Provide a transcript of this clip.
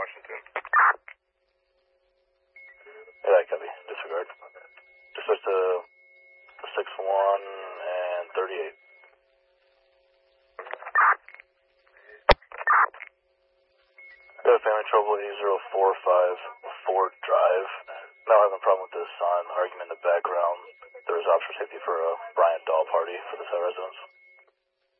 Washington. Yeah, copy. Disregard. Dispatch to 6-1 and 38. Family trouble 8045 Ford Drive. Now having a problem with this on argument in the background. There was option safety for a Brian Dahl party for the site residence.